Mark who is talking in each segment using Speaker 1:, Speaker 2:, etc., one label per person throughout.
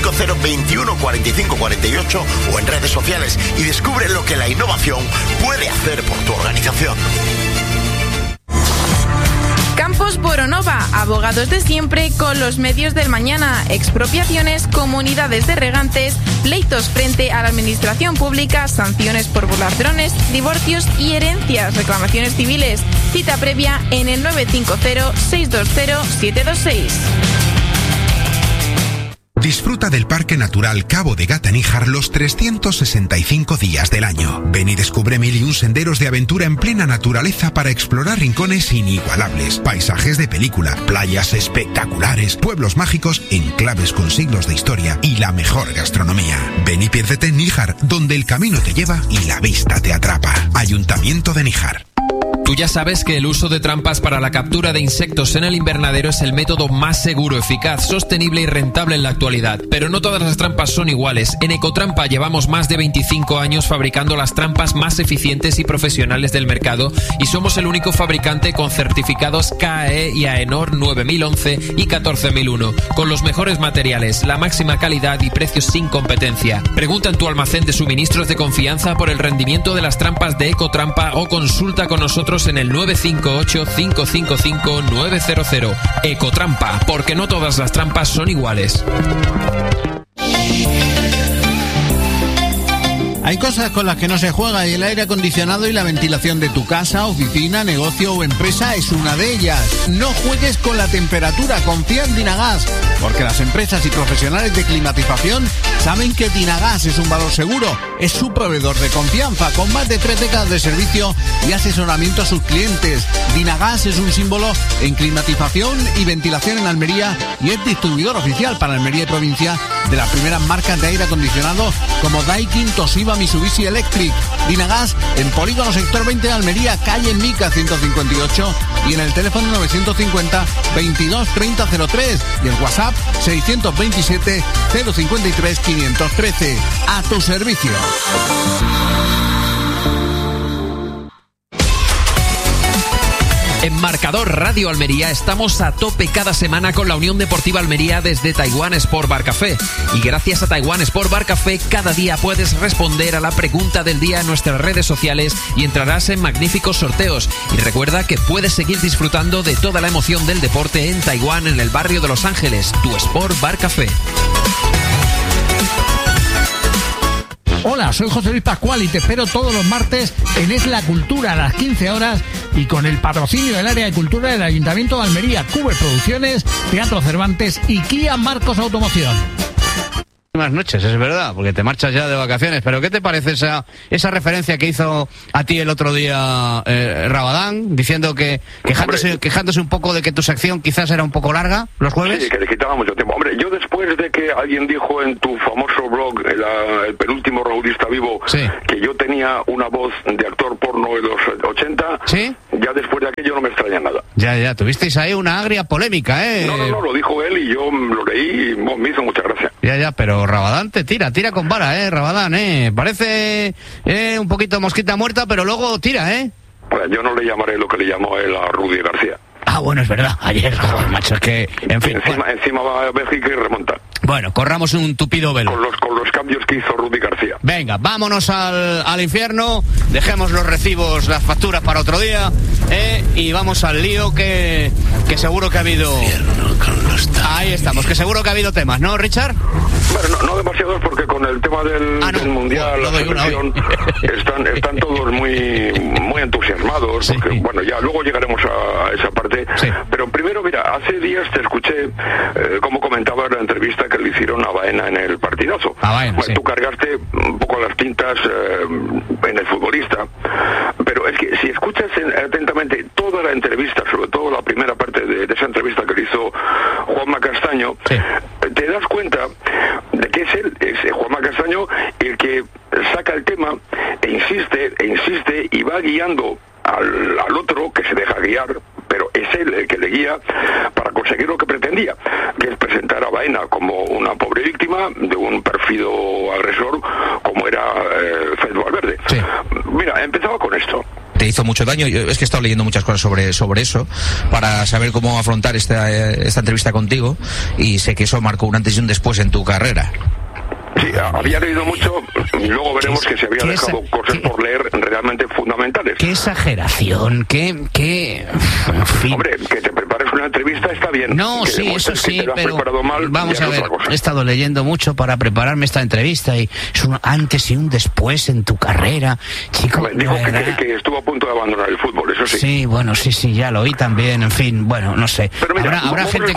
Speaker 1: 950 21 45 48 o en redes sociales y descubre lo que la innovación puede hacer por tu organización.
Speaker 2: Campos Boronova, abogados de siempre con los medios del mañana, expropiaciones, comunidades de regantes, pleitos frente a la administración pública, sanciones por volar drones, divorcios y herencias, reclamaciones civiles. Cita previa en el 950 620 726.
Speaker 3: Disfruta del Parque Natural Cabo de Gata-Níjar los 365 días del año. Ven y descubre 1001 senderos de aventura en plena naturaleza para explorar rincones inigualables, paisajes de película, playas espectaculares, pueblos mágicos, enclaves con siglos de historia y la mejor gastronomía. Ven y piérdete en Níjar, donde el camino te lleva y la vista te atrapa. Ayuntamiento de Níjar.
Speaker 4: Tú ya sabes que el uso de trampas para la captura de insectos en el invernadero es el método más seguro, eficaz, sostenible y rentable en la actualidad. Pero no todas las trampas son iguales. En Ecotrampa llevamos más de 25 años fabricando las trampas más eficientes y profesionales del mercado y somos el único fabricante con certificados KAE y AENOR 9011 y 14001, con los mejores materiales, la máxima calidad y precios sin competencia. Pregunta en tu almacén de suministros de confianza por el rendimiento de las trampas de Ecotrampa o consulta con nosotros en el 958-555-900. Ecotrampa, porque no todas las trampas son iguales.
Speaker 5: Hay cosas con las que no se juega y el aire acondicionado y la ventilación de tu casa, oficina, negocio o empresa es una de ellas. No juegues con la temperatura, confía en Dinagas, porque las empresas y profesionales de climatización saben que Dinagas es un valor seguro. Es su proveedor de confianza, con más de 3 décadas de servicio y asesoramiento a sus clientes. Dinagas es un símbolo en climatización y ventilación en Almería y es distribuidor oficial para Almería y provincia de las primeras marcas de aire acondicionado como Daikin, Toshiba, Mitsubishi Electric. Dinagas en Polígono Sector 20 de Almería, calle Mica 158 y en el teléfono 950 22 30 03 y el WhatsApp 627 053 513. A tu servicio.
Speaker 4: En Marcador Radio Almería estamos a tope cada semana con la Unión Deportiva Almería desde Taiwan Sport Bar Café. Y gracias a Taiwan Sport Bar Café, cada día puedes responder a la pregunta del día en nuestras redes sociales y entrarás en magníficos sorteos. Y recuerda que puedes seguir disfrutando de toda la emoción del deporte en Taiwán, en el barrio de Los Ángeles, tu Sport Bar Café.
Speaker 6: Hola, soy José Luis Pascual y te espero todos los martes en Es la Cultura a las 15 horas y con el patrocinio del área de cultura del Ayuntamiento de Almería, Cuber Producciones, Teatro Cervantes y Kia Marcos Automoción.
Speaker 7: Buenas noches, es verdad, porque te marchas ya de vacaciones, pero ¿qué te parece esa referencia que hizo a ti el otro día Rabadán, diciendo que quejándose un poco de que tu sección quizás era un poco larga los jueves?
Speaker 8: Sí, que le quitaba mucho tiempo. Hombre, yo después de que alguien dijo en tu famoso blog, el penúltimo Raulista Vivo, sí, que yo tenía una voz de actor porno de los 80, ¿sí? Ya después de aquello no me extraña nada.
Speaker 7: Ya, tuvisteis ahí una agria polémica, ¿eh?
Speaker 8: No, lo dijo él y yo lo leí y me hizo mucha gracia.
Speaker 7: Ya, pero Rabadán te tira con vara, Rabadán, Parece un poquito mosquita muerta, pero luego tira,
Speaker 8: Bueno, yo no le llamaré lo que le llamó él a Rudy García.
Speaker 7: Ah, bueno, es verdad, ayer, macho, es que, en fin.
Speaker 8: Encima va a Bélgica y remonta.
Speaker 7: Bueno, corramos un tupido velo.
Speaker 8: Con los cambios que hizo Rudy García.
Speaker 7: Venga, vámonos al infierno, dejemos los recibos, las facturas para otro día, y vamos al lío que seguro que ha habido... Ahí estamos, que seguro que ha habido temas, ¿no, Richard?
Speaker 8: Bueno, no demasiados, porque con el tema del Mundial, la selección, están todos muy entusiasmados, sí, porque, bueno, ya luego llegaremos a esa parte, sí. Pero primero, mira, hace días te escuché cómo comentabas la entrevista que le hicieron a Baena en el partidazo. Bueno, sí. Tú cargaste un poco las tintas en el futbolista, pero es que si escuchas atentamente toda la entrevista, sobre todo la primera parte de esa entrevista que le hizo Juanma Castaño, sí, te das cuenta de que es Juanma Castaño el que saca el tema e insiste y va guiando al otro, que se deja guiar, pero es él el que le guía para conseguir lo que pretendía, que es presentar a Baena como una pobre víctima de un pérfido agresor como era Félix Valverde. Sí. Mira, empezaba con esto.
Speaker 9: te hizo mucho daño. Es que he estado leyendo muchas cosas sobre eso, para saber cómo afrontar esta entrevista contigo, y sé que eso marcó un antes y un después en tu carrera.
Speaker 8: Sí, había leído mucho, luego veremos que se había dejado cosas por leer realmente fundamentales.
Speaker 7: ¡Qué exageración! En fin.
Speaker 8: Hombre, que te prepares una entrevista está bien.
Speaker 7: No, sí, eso sí, pero
Speaker 8: mal,
Speaker 7: vamos a ver, he estado leyendo mucho para prepararme esta entrevista, y es un antes y un después en tu carrera, chico.
Speaker 8: Dijo que estuvo a punto de abandonar el fútbol, eso sí.
Speaker 7: Sí, bueno, sí, ya lo oí también, en fin, bueno, no sé. Pero mira, habrá gente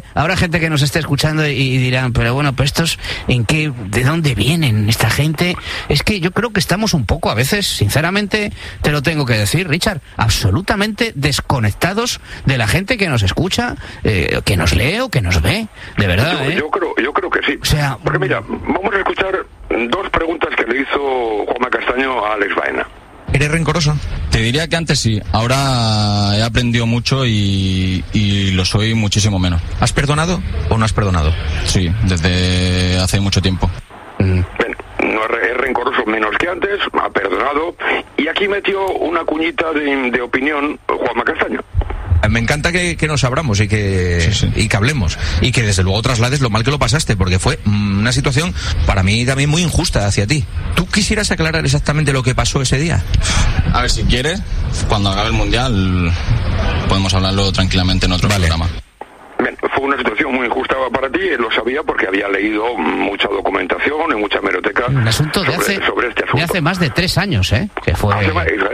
Speaker 7: que nos esté escuchando y dirán, pero bueno, pues estos, ¿de dónde vienen esta gente? Es que yo creo que estamos un poco, a veces, sinceramente, te lo tengo que decir, Richard, absolutamente desconectados de la gente que nos escucha, que nos lee o que nos ve, de verdad.
Speaker 8: Yo creo que sí.
Speaker 7: O sea,
Speaker 8: porque mira, vamos a escuchar dos preguntas que le hizo Juanma Castaño a Alex Baena.
Speaker 9: ¿Eres rencoroso?
Speaker 10: Te diría que antes sí. Ahora he aprendido mucho y lo soy muchísimo menos.
Speaker 9: ¿Has perdonado o no has perdonado?
Speaker 10: Sí, desde hace mucho tiempo.
Speaker 8: Bueno, no es rencoroso menos que antes, ha perdonado, y aquí metió una cuñita de opinión Juanma Castaño.
Speaker 9: Me encanta que nos abramos y que hablemos, y que desde luego traslades lo mal que lo pasaste, porque fue una situación para mí también muy injusta hacia ti. ¿Tú quisieras aclarar exactamente lo que pasó ese día?
Speaker 10: A ver, si quieres, cuando acabe el Mundial podemos hablarlo tranquilamente en otro programa.
Speaker 8: Bien, fue una situación muy injusta para ti, él lo sabía porque había leído mucha documentación y mucha hemeroteca
Speaker 7: un asunto sobre este asunto. De hace más de 3 años, que fue...
Speaker 8: Hace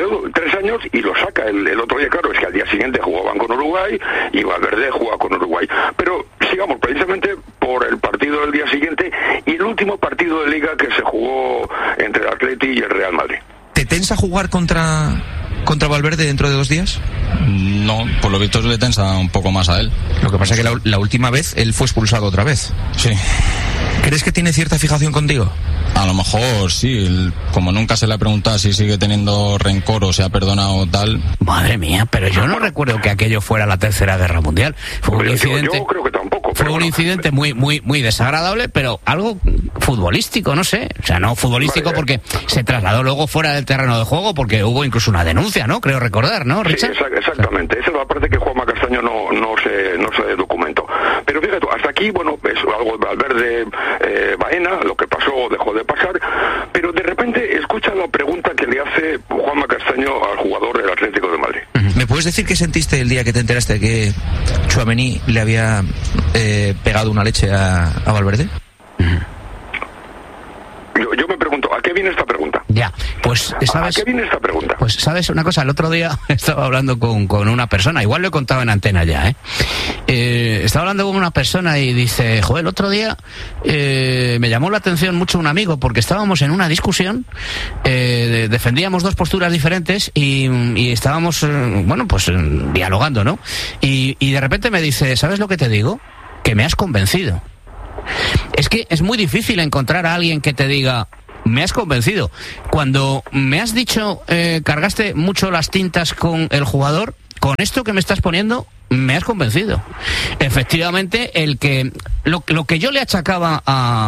Speaker 8: 3 años, y lo saca el otro día, claro, es que al día siguiente jugaban con Uruguay, y Valverde jugaba con Uruguay. Pero sigamos, precisamente por el partido del día siguiente y el último partido de Liga que se jugó entre el Atleti y el Real Madrid.
Speaker 9: ¿Te tensa jugar contra Valverde dentro de 2 días?
Speaker 10: No, por lo visto le tensa un poco más a él.
Speaker 9: Lo que pasa es que la última vez él fue expulsado otra vez.
Speaker 10: Sí.
Speaker 9: ¿Crees que tiene cierta fijación contigo?
Speaker 10: A lo mejor sí, como nunca se le ha preguntado si sigue teniendo rencor o se ha perdonado o tal.
Speaker 7: Madre mía, pero yo no recuerdo que aquello fuera la Tercera Guerra Mundial. Fue un incidente.
Speaker 8: Yo creo que tampoco.
Speaker 7: Fue un incidente muy desagradable, pero algo futbolístico, no sé. O sea, no futbolístico porque se trasladó luego fuera del terreno de juego, porque hubo incluso una denuncia, ¿no? Creo recordar, ¿no, Richard?
Speaker 8: Sí, exactamente. Esa es la parte que Juanma Castaño no se documentó. Pero fíjate, hasta aquí, bueno, es algo de Valverde, Baena, lo que pasó dejó de pasar, pero de repente escucha la pregunta que le hace Juanma Castaño al jugador del Atlético de Madrid.
Speaker 9: ¿Me puedes decir qué sentiste el día que te enteraste que Tchouaméni le había pegado una leche a Valverde?
Speaker 8: Yo me pregunto, ¿a qué viene esta pregunta?
Speaker 7: Ya, pues ¿sabes?
Speaker 8: ¿A qué viene esta pregunta?
Speaker 7: Pues sabes una cosa, el otro día estaba hablando con una persona, igual lo he contado en antena ya, estaba hablando con una persona y dice, joder, el otro día me llamó la atención mucho un amigo, porque estábamos en una discusión, defendíamos 2 posturas diferentes y estábamos, dialogando, ¿no? Y de repente me dice, ¿sabes lo que te digo? Que me has convencido. Es que es muy difícil encontrar a alguien que te diga, me has convencido. Cuando me has dicho, cargaste mucho las tintas con el jugador, con esto que me estás poniendo, me has convencido. Efectivamente, lo que yo le achacaba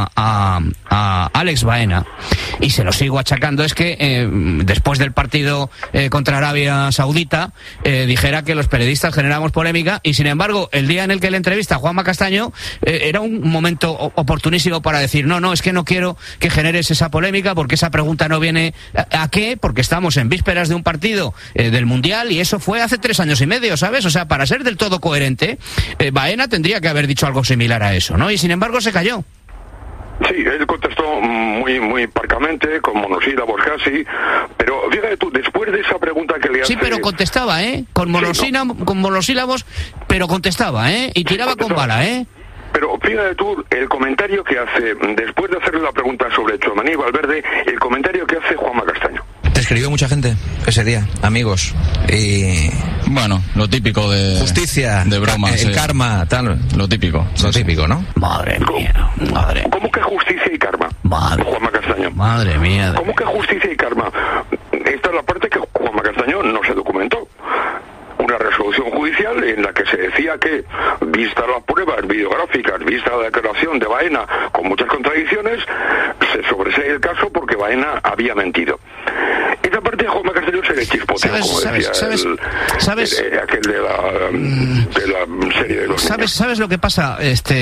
Speaker 7: a Alex Baena, y se lo sigo achacando, es que después del partido contra Arabia Saudita dijera que los periodistas generamos polémica, y sin embargo el día en el que le entrevista a Juanma Castaño era un momento oportunísimo para decir, no, es que no quiero que generes esa polémica, porque esa pregunta no viene a qué, porque estamos en vísperas de un partido del Mundial, y eso fue hace 3 años y medio, ¿sabes? O sea, para ser del todo coherente, Baena tendría que haber dicho algo similar a eso, ¿no? Y sin embargo se cayó.
Speaker 8: Sí, él contestó muy parcamente, con monosílabos casi, pero fíjate tú, después de esa pregunta que le hace...
Speaker 7: Sí, pero contestaba, con monosílabos, pero contestaba, y tiraba con bala,
Speaker 8: Pero fíjate tú, el comentario que hace, después de hacerle la pregunta sobre Tchouaméni y Valverde, el comentario que hace Juanma Castaño.
Speaker 9: ¿Te escribió mucha gente ese día? Amigos. Y...
Speaker 10: Bueno, lo típico de...
Speaker 9: Justicia.
Speaker 10: De bromas.
Speaker 9: El karma, tal.
Speaker 10: Lo típico.
Speaker 9: Lo típico, ¿no?
Speaker 7: Madre mía.
Speaker 8: ¿Cómo que justicia y karma? Juanma Castaño.
Speaker 7: Madre mía.
Speaker 8: ¿Cómo que justicia y karma? Esta es la parte que Juanma Castaño no se documentó. Una resolución judicial en la que se decía que, vista las pruebas videográficas, vista la declaración de Baena con muchas contradicciones, se sobresee el caso porque Baena había mentido. Esa parte de Juanma Castaño se de chispoteo, como decía aquel de la serie de los
Speaker 7: ¿Sabes lo que pasa,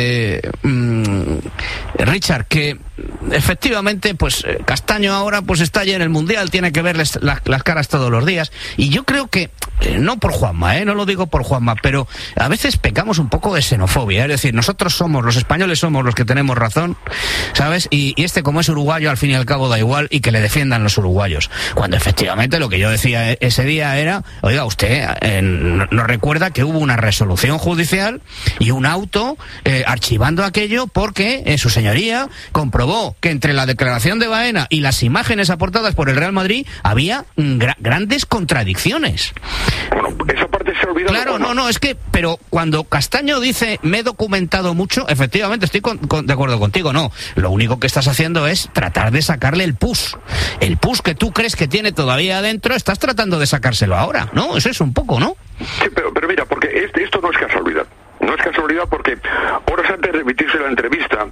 Speaker 7: Richard? Que efectivamente, pues Castaño ahora pues está allí en el Mundial, tiene que verles las caras todos los días, y yo creo que no por Juanma, no lo digo por Juanma, pero a veces pecamos un poco de xenofobia, es decir, nosotros somos, los españoles somos los que tenemos razón, ¿sabes? Y como es uruguayo, al fin y al cabo da igual, y que le defiendan los uruguayos, cuando efectivamente lo que yo decía ese día era, oiga, usted nos recuerda que hubo una resolución judicial y un auto archivando aquello porque su señoría comprobó que entre la declaración de Baena y las imágenes aportadas por el Real Madrid había grandes contradicciones.
Speaker 8: Bueno, esa parte se olvida.
Speaker 7: Claro, no, es que, pero cuando Castaño dice, me he documentado mucho, efectivamente estoy de acuerdo contigo, no. Lo único que estás haciendo es tratar de sacarle el pus. El pus que tú crees que tiene todavía adentro, estás tratando de sacárselo ahora, ¿no? Eso es un poco, ¿no?
Speaker 8: Sí, pero mira, porque esto no es casualidad. No es casualidad porque horas antes de emitirse la entrevista,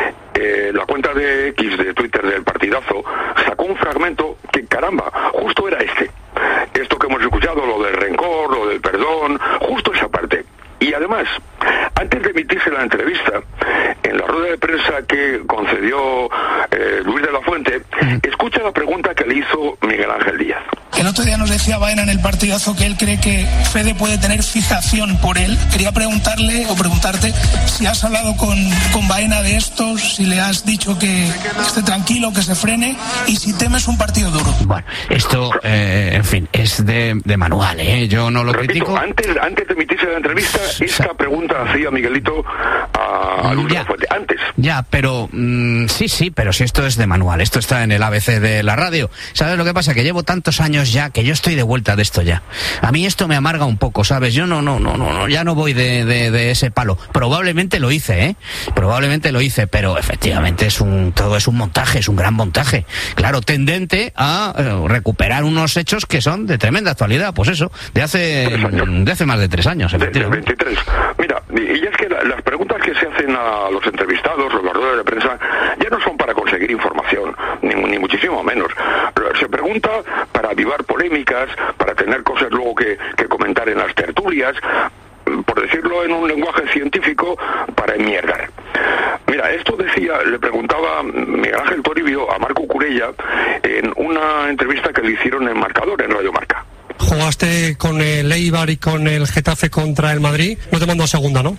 Speaker 8: la cuenta de X de Twitter del Partidazo sacó un fragmento que, caramba, justo era esto que hemos escuchado, lo del rencor, lo del perdón, justo esa parte. Y además, antes de emitirse la entrevista, en la rueda de prensa que concedió Luis de la Fuente, escucha la pregunta que le hizo Miguel Ángel Díaz.
Speaker 11: El otro día nos decía Baena en el Partidazo que él cree que Fede puede tener fijación por él. Quería preguntarte si has hablado con Baena de esto, si le has dicho que esté tranquilo, que se frene, y si temes un partido duro.
Speaker 7: Bueno, esto, en fin, es de manual, yo no lo critico.
Speaker 8: Antes de emitirse la entrevista, esta pregunta hacía Miguelito a Luis de la Fuente. Antes.
Speaker 7: Ya, pero sí, pero si esto es de manual, esto está en el ABC de la radio. ¿Sabes lo que pasa? Que llevo tantos años ya que yo estoy de vuelta de esto ya. A mí esto me amarga un poco, ¿sabes? Yo no, ya no voy de ese palo. Probablemente lo hice, pero efectivamente todo es un montaje, es un gran montaje. Claro, tendente a recuperar unos hechos que son de tremenda actualidad, pues eso, de hace más de 3 años, efectivamente.
Speaker 8: 23. Mira, y es que las preguntas que se hacen a los entrevistados, los ruedas de prensa, ya no son para conseguir información, ni muchísimo menos. Se pregunta para avivar polémicas, para tener cosas luego que comentar en las tertulias, por decirlo en un lenguaje científico, para enmiergar. Mira, esto le preguntaba Miguel Ángel Toribio a Marco Curella en una entrevista que le hicieron en Marcador, en Radio Marca.
Speaker 12: Jugaste con el Eibar y con el Getafe contra el Madrid, no te mando a segunda, ¿no?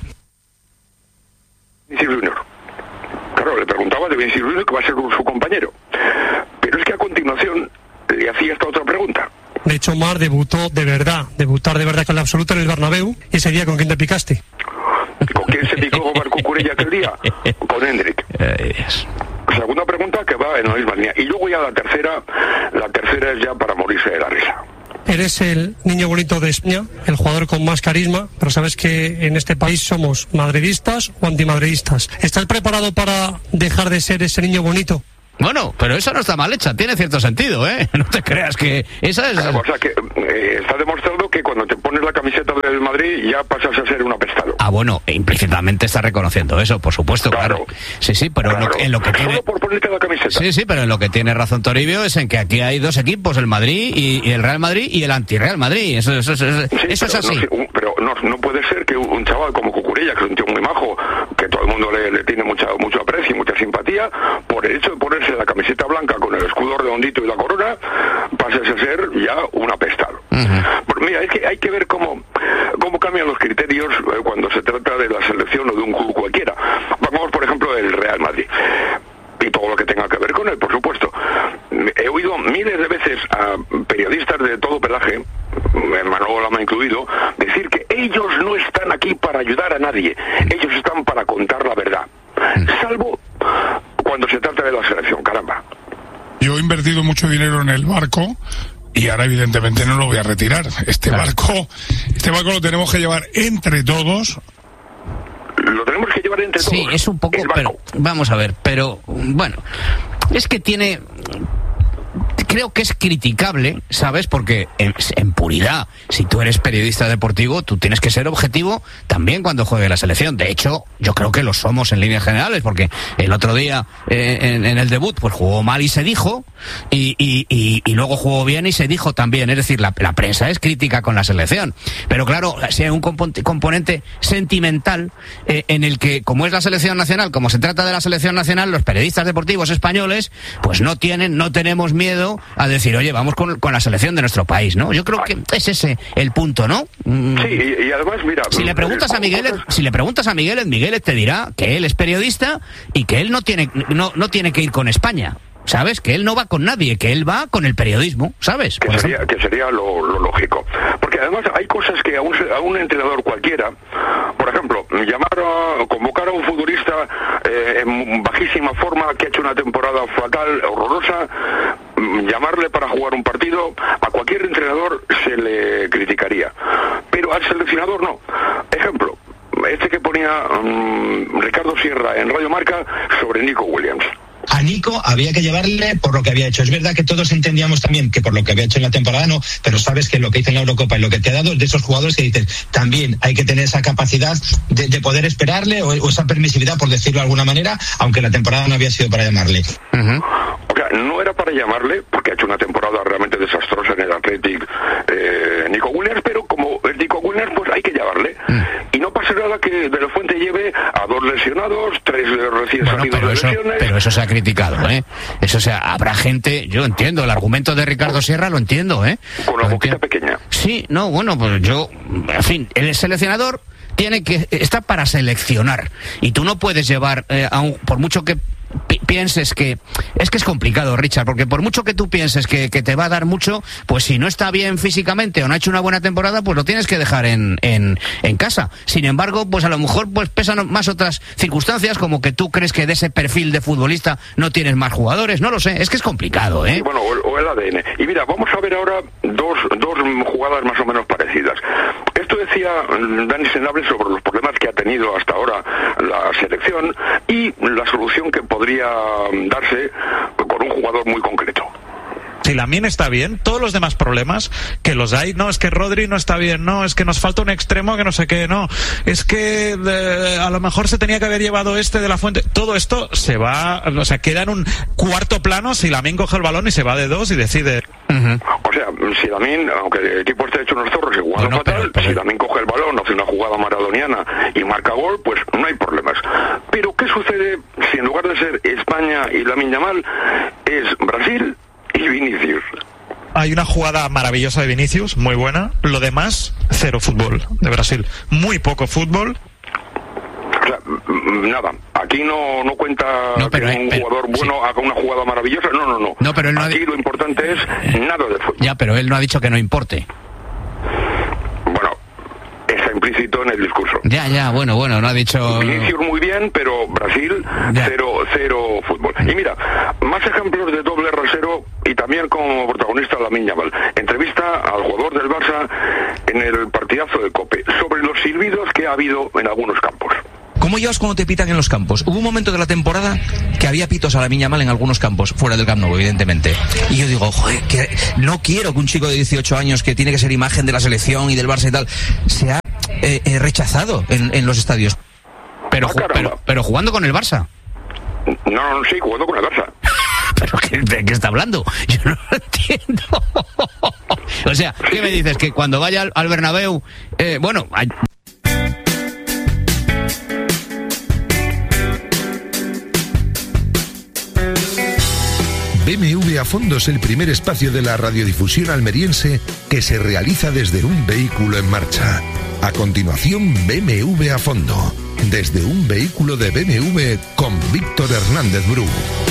Speaker 8: Vinicius Junior. Claro, le preguntaba de Vinicius Junior, que va a ser su compañero. Pero es que a continuación le hacía esta otra pregunta.
Speaker 12: De hecho, Mar debutó de verdad con la absoluta en el Bernabéu. ¿Y ese día con quién te picaste?
Speaker 8: ¿Con quién se picó Marco Curella aquel día? Con Hendrik. Segunda pregunta que va en la misma línea. Y luego ya la tercera es ya para morirse de la risa.
Speaker 12: Eres el niño bonito de España, el jugador con más carisma, pero sabes que en este país somos madridistas o antimadridistas. ¿Estás preparado para dejar de ser ese niño bonito?
Speaker 7: Bueno, pero esa no está mal hecha, tiene cierto sentido, ¿eh? No te creas que esa es...
Speaker 8: O sea, que está demostrado que cuando te pones la camiseta del Madrid ya pasas a ser un apestado.
Speaker 7: Ah, bueno, implícitamente está reconociendo eso, por supuesto, claro. Sí, pero claro. En lo que tiene...
Speaker 8: Solo por ponerte la camiseta.
Speaker 7: Sí, pero en lo que tiene razón Toribio es en que aquí hay 2 equipos, el Madrid y el Real Madrid y el anti-Real Madrid. Eso es así.
Speaker 8: Pero no puede ser que un chaval como Cucurella, que es un tío muy majo, que todo el mundo le tiene mucho aprecio y mucha simpatía, por el hecho de ponerse la camiseta blanca con el escudo redondito y la corona, pases a ser ya un apestado. Pues mira, es que hay que ver cómo cambian los criterios cuando se trata de la selección o de un club cualquiera. Vamos, por ejemplo, del Real Madrid. Y todo lo que tenga que ver con él, por supuesto. He oído miles de veces a periodistas de todo pelaje, Manolo Lama incluido, decir que ellos no están aquí para ayudar a nadie, ellos están para contar la verdad. Salvo cuando se trata de la selección, caramba.
Speaker 13: Yo he invertido mucho dinero en el barco y ahora evidentemente no lo voy a retirar. Este barco lo tenemos que llevar entre todos.
Speaker 8: Lo tenemos que llevar entre todos.
Speaker 7: Sí, es un poco, pero vamos a ver, pero bueno, es que creo que es criticable, ¿sabes? Porque en puridad, si tú eres periodista deportivo, tú tienes que ser objetivo también cuando juegue la selección. De hecho, yo creo que lo somos en líneas generales, porque el otro día en el debut pues jugó mal y se dijo, y luego jugó bien y se dijo también. Es decir, la prensa es crítica con la selección. Pero claro, si hay un componente sentimental en el que, como es la selección nacional, como se trata de la selección nacional, los periodistas deportivos españoles pues no tenemos miedo a decir, oye, vamos con la selección de nuestro país, ¿no? Yo creo que es ese el punto, ¿no?
Speaker 8: Sí, y además, mira...
Speaker 7: Si le preguntas a Miguel, Miguel te dirá que él es periodista y que él no tiene que ir con España, ¿sabes? Que él no va con nadie, que él va con el periodismo, ¿sabes?
Speaker 8: Que sería lo lógico. Porque además hay cosas que a un entrenador cualquiera, por ejemplo, convocar a un futbolista en bajísima forma, que ha hecho una temporada fatal, horrorosa, llamarle para jugar un partido, a cualquier entrenador se le criticaría. Pero al seleccionador no. Ejemplo, que ponía Ricardo Sierra en Radio Marca sobre Nico Williams.
Speaker 14: A Nico había que llevarle por lo que había hecho. Es verdad que todos entendíamos también que por lo que había hecho en la temporada no, pero sabes que lo que hizo en la Eurocopa y lo que te ha dado es de esos jugadores que dices, también hay que tener esa capacidad de poder esperarle o esa permisividad, por decirlo de alguna manera, aunque la temporada no había sido para llamarle.
Speaker 8: Uh-huh. O sea, no era para llamarle, porque ha hecho una temporada realmente desastrosa en el Athletic Nico Williams, pero como el Nico Williams, pues hay que llamarle. Y no pasa nada que De La Fuente lleve a 2 lesionados, 3 recién salidos de lesiones.
Speaker 7: Pero eso se ha criticado, ¿eh? Eso, o sea, habrá gente, yo entiendo, el argumento de Ricardo Sierra lo entiendo, ¿eh?
Speaker 8: Con la boquita pequeña.
Speaker 7: Sí, no, bueno, pues yo, en fin, el seleccionador está para seleccionar, y tú no puedes llevar por mucho que pienses que es complicado, Richard, porque por mucho que tú pienses que te va a dar mucho, pues si no está bien físicamente o no ha hecho una buena temporada, pues lo tienes que dejar en casa. Sin embargo, pues a lo mejor pues pesan más otras circunstancias, como que tú crees que de ese perfil de futbolista no tienes más jugadores, no lo sé, es que es complicado, ¿eh?
Speaker 8: Sí, bueno, o el ADN. Y mira, vamos a ver ahora dos jugadas más o menos parecidas. Esto decía Dani Senables sobre los problemas que ha tenido hasta ahora la selección y la solución que podría darse con un jugador muy concreto.
Speaker 15: Si Lamine está bien, todos los demás problemas que los hay, no, es que Rodri no está bien, no, es que nos falta un extremo que no sé qué, no, es que a lo mejor se tenía que haber llevado De La Fuente, todo esto se va, o sea, queda en un cuarto plano si Lamine coge el balón y se va de 2 y decide.
Speaker 8: Uh-huh. O sea, si Lamine, aunque el equipo esté hecho unos zorros y jugando fatal, si Lamine coge el balón, hace una jugada maradoniana y marca gol, pues no hay problemas. Pero ¿qué sucede si en lugar de ser España y Lamine Yamal es Brasil y Vinicius?
Speaker 15: Hay una jugada maravillosa de Vinicius, muy buena. Lo demás, cero fútbol de Brasil. Muy poco fútbol.
Speaker 8: O sea, nada. Aquí no cuenta que un jugador bueno haga una jugada maravillosa. No, pero aquí lo importante es nada de fútbol.
Speaker 7: Ya, pero él no ha dicho que no importe.
Speaker 8: Bueno, está implícito en el discurso.
Speaker 7: Ya, bueno, no ha dicho...
Speaker 8: Vinicius muy bien, pero Brasil, cero fútbol. Y mira, más ejemplos de doble rasero y también como protagonista Lamine Yamal. Entrevista al jugador del Barça en el partidazo de COPE sobre los silbidos que ha habido en algunos campos.
Speaker 9: ¿Cómo llevas cuando te pitan en los campos? Hubo un momento de la temporada que había pitos a Lamine Yamal en algunos campos, fuera del Camp Nou, evidentemente. Y yo digo, joder, que no quiero que un chico de 18 años que tiene que ser imagen de la selección y del Barça y tal, sea rechazado en los estadios.
Speaker 7: Pero jugando con el Barça.
Speaker 8: No, sí, jugando con el Barça.
Speaker 7: ¿Pero de qué está hablando? Yo no lo entiendo. O sea, ¿qué me dices? Que cuando vaya al Bernabéu...
Speaker 16: BMW a Fondo es el primer espacio de la radiodifusión almeriense que se realiza desde un vehículo en marcha. A continuación, BMW a Fondo, desde un vehículo de BMW con Víctor Hernández Bru.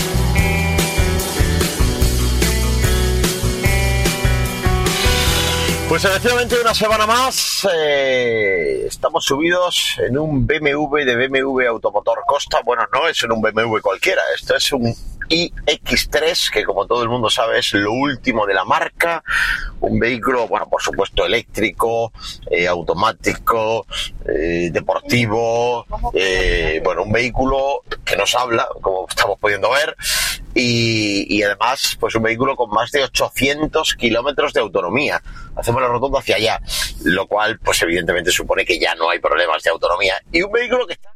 Speaker 1: Pues efectivamente una semana más estamos subidos en un BMW de BMW Automotor Costa. Bueno, no es en un BMW cualquiera, esto es un iX3, que como todo el mundo sabe es lo último de la marca, un vehículo, bueno, por supuesto eléctrico, automático, deportivo, bueno, un vehículo que nos habla, como estamos pudiendo ver, y además pues un vehículo con más de 800 kilómetros de autonomía. Hacemos la rotonda hacia allá, lo cual pues evidentemente supone que ya no hay problemas de autonomía, y un vehículo que está...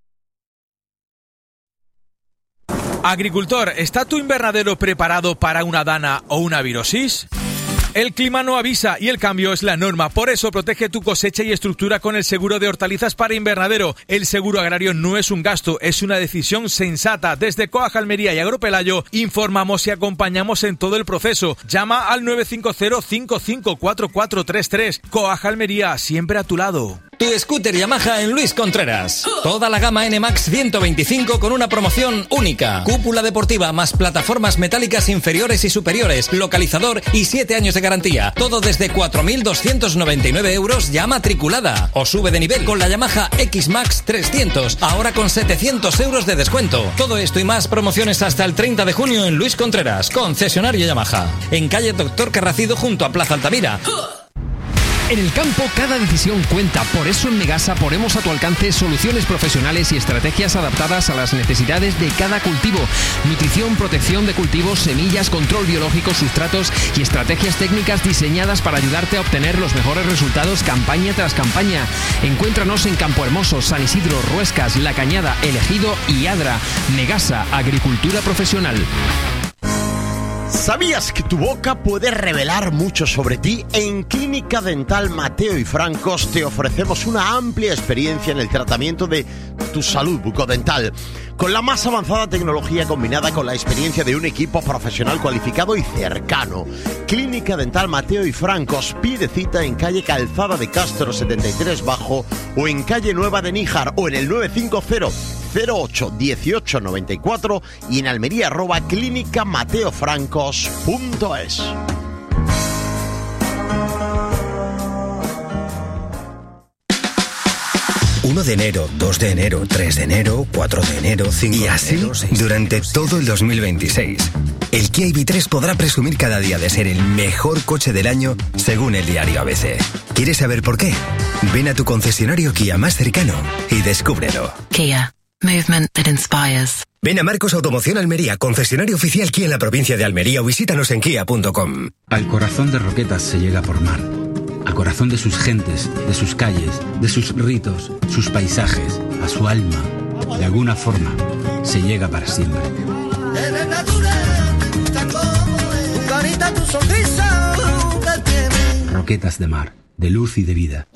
Speaker 17: Agricultor, ¿está tu invernadero preparado para una dana o una virosis? El clima no avisa y el cambio es la norma. Por eso protege tu cosecha y estructura con el seguro de hortalizas para invernadero. El seguro agrario no es un gasto, es una decisión sensata. Desde Coag Almería y Agropelayo informamos y acompañamos en todo el proceso. Llama al 950-554433. Coag Almería, siempre a tu lado.
Speaker 18: Tu scooter Yamaha en Luis Contreras. Toda la gama NMAX 125 con una promoción única. Cúpula deportiva más plataformas metálicas inferiores y superiores, localizador y 7 años de garantía. Todo desde 4.299 euros ya matriculada. O sube de nivel con la Yamaha X-Max 300, ahora con 700 euros de descuento. Todo esto y más promociones hasta el 30 de junio en Luis Contreras, concesionario Yamaha. En calle Doctor Carracido junto a Plaza Altamira.
Speaker 4: En el campo, cada decisión cuenta. Por eso en Megasa ponemos a tu alcance soluciones profesionales y estrategias adaptadas a las necesidades de cada cultivo. Nutrición, protección de cultivos, semillas, control biológico, sustratos y estrategias técnicas diseñadas para ayudarte a obtener los mejores resultados campaña tras campaña. Encuéntranos en Campo Hermoso, San Isidro, Ruescas, La Cañada, El Ejido y Adra. Megasa, agricultura profesional.
Speaker 1: ¿Sabías que tu boca puede revelar mucho sobre ti? En Clínica Dental Mateo y Francos te ofrecemos una amplia experiencia en el tratamiento de tu salud bucodental, con la más avanzada tecnología combinada con la experiencia de un equipo profesional cualificado y cercano. Clínica Dental Mateo y Francos, pide cita en calle Calzada de Castro 73 Bajo o en calle Nueva de Níjar o en el 950 08 18 94 y en Almería @clínicamateofrancos.es.
Speaker 19: 1 de enero, 2 de enero, 3 de enero, 4 de enero, 5 y así de enero, 6 durante todo el 2026. El Kia EV3 podrá presumir cada día de ser el mejor coche del año según el diario ABC. ¿Quieres saber por qué? Ven a tu concesionario Kia más cercano y descúbrelo.
Speaker 20: Kia. Movement that inspires.
Speaker 19: Ven a Marcos Automoción Almería, concesionario oficial Kia en la provincia de Almería, o visítanos en kia.com.
Speaker 21: Al corazón de Roquetas se llega por mar. Al corazón de sus gentes, de sus calles, de sus ritos, sus paisajes, a su alma. De alguna forma, se llega para siempre. Roquetas de mar, de luz y de vida.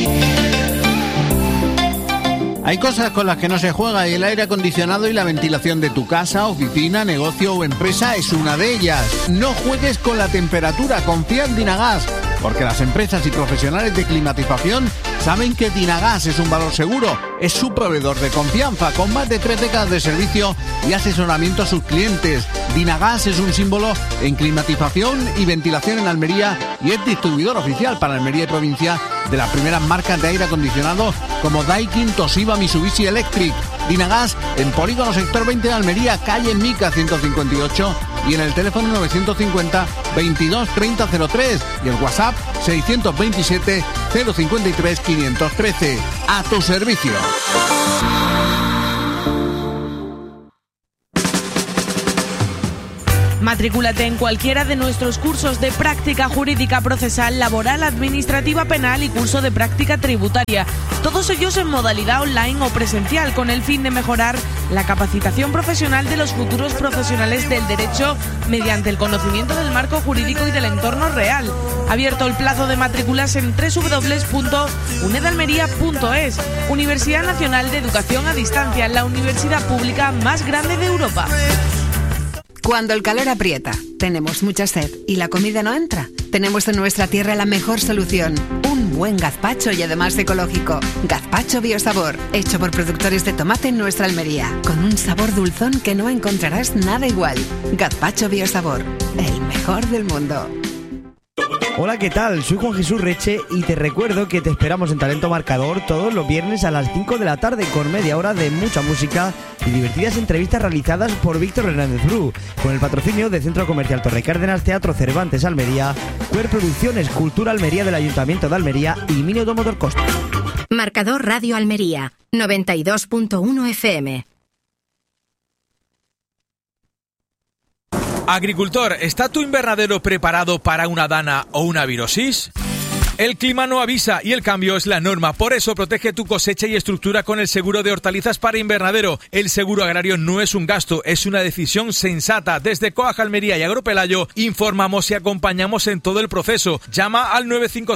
Speaker 5: Hay cosas con las que no se juega y el aire acondicionado y la ventilación de tu casa, oficina, negocio o empresa es una de ellas. No juegues con la temperatura, confía en Dinagas, porque las empresas y profesionales de climatización saben que Dinagas es un valor seguro. Es su proveedor de confianza, con más de 3 décadas de servicio y asesoramiento a sus clientes. Dinagas es un símbolo en climatización y ventilación en Almería y es distribuidor oficial para Almería y provincia de las primeras marcas de aire acondicionado como Daikin, Toshiba, Mitsubishi Electric. Dinagas en Polígono Sector 20 de Almería, calle Mica 158 y en el teléfono 950 22 30 03 y el WhatsApp 627 053 513. A tu servicio.
Speaker 22: Matricúlate en cualquiera de nuestros cursos de práctica jurídica procesal, laboral, administrativa, penal y curso de práctica tributaria. Todos ellos en modalidad online o presencial, con el fin de mejorar la capacitación profesional de los futuros profesionales del derecho mediante el conocimiento del marco jurídico y del entorno real. Abierto el plazo de matrículas en www.unedalmería.es. Universidad Nacional de Educación a Distancia, la universidad pública más grande de Europa.
Speaker 23: Cuando el calor aprieta, tenemos mucha sed y la comida no entra, tenemos en nuestra tierra la mejor solución. Un buen gazpacho y además ecológico. Gazpacho Biosabor, hecho por productores de tomate en nuestra Almería, con un sabor dulzón que no encontrarás nada igual. Gazpacho Biosabor, el mejor del mundo.
Speaker 24: Hola, ¿qué tal? Soy Juan Jesús Reche y te recuerdo que te esperamos en Talento Marcador todos los viernes a las 5 de la tarde con media hora de mucha música y divertidas entrevistas realizadas por Víctor Hernández Bru, con el patrocinio de Centro Comercial Torre Cárdenas, Teatro Cervantes Almería, Queer Producciones, Cultura Almería del Ayuntamiento de Almería y Mini Automotor Costa.
Speaker 25: Marcador Radio Almería, 92.1 FM.
Speaker 17: Agricultor, ¿está tu invernadero preparado para una dana o una virosis? El clima no avisa y el cambio es la norma. Por eso protege tu cosecha y estructura con el seguro de hortalizas para invernadero. El seguro agrario no es un gasto, es una decisión sensata. Desde Coag Almería y Agropelayo informamos y acompañamos en todo el proceso. Llama al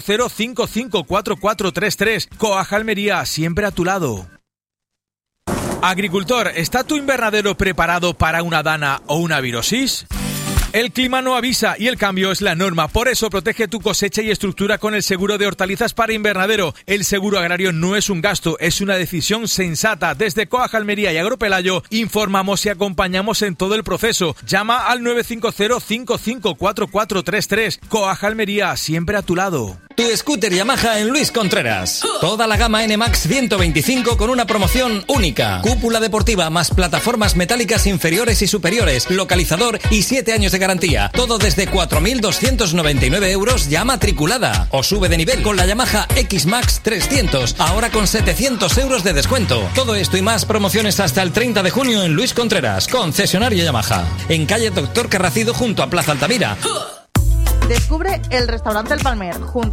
Speaker 17: 950-554433. Coag Almería, siempre a tu lado. Agricultor, ¿está tu invernadero preparado para una dana o una virosis? El clima no avisa y el cambio es la norma. Por eso protege tu cosecha y estructura con el seguro de hortalizas para invernadero. El seguro agrario no es un gasto, es una decisión sensata. Desde Coag Almería y Agropelayo informamos y acompañamos en todo el proceso. Llama al 950-554433. Coag Almería, siempre a tu lado.
Speaker 18: Tu scooter Yamaha en Luis Contreras. Toda la gama NMAX 125 con una promoción única. Cúpula deportiva más plataformas metálicas inferiores y superiores, localizador y 7 años de garantía. Todo desde 4.299 euros ya matriculada. O sube de nivel con la Yamaha X-Max 300, ahora con 700 euros de descuento. Todo esto y más promociones hasta el 30 de junio en Luis Contreras, concesionario Yamaha. En calle Doctor Carracido junto a Plaza Altamira.
Speaker 2: Descubre el restaurante El Palmer, junto